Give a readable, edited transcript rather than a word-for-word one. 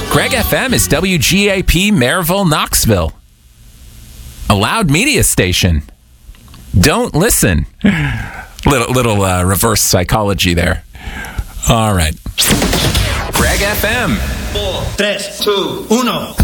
Greg FM is WGAP Maryville, Knoxville. A loud media station. Don't listen. Little reverse psychology there. All right. Greg FM. 4, 3, 2, 1.